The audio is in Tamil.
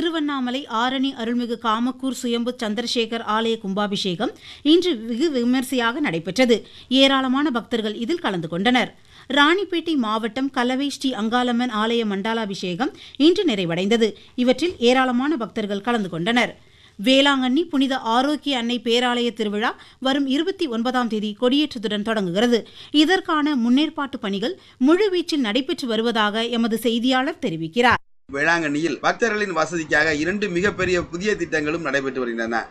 திருவண்ணாமலை ஆரணி அருள்மிகு காமக்கூர் சுயம்பு சந்திரசேகர் ஆலய கும்பாபிஷேகம் இன்று வெகு விமரிசையாக நடைபெற்றது. ஏராளமான பக்தர்கள் இதில் கலந்து கொண்டனர். ராணிப்பேட்டை மாவட்டம் கலவை ஸ்ரீ அங்காளம்மன் ஆலய மண்டாலாபிஷேகம் இன்று நிறைவடைந்தது. இவற்றில் ஏராளமான பக்தர்கள் கலந்து கொண்டனர். வேளாங்கண்ணி புனித ஆரோக்கிய அன்னை பேராலய திருவிழா வரும் 29ஆம் தேதி கொடியேற்றத்துடன் தொடங்குகிறது. இதற்கான முன்னேற்பாட்டு பணிகள் முழுவீச்சில் நடைபெற்று வருவதாக எமது செய்தியாளர் தெரிவிக்கிறார். வேளாங்கண்ணியில் பக்தர்களின் வசதிக்காக 2 மிகப்பெரிய புதிய திட்டங்களும் நடைபெற்று வருகின்றன.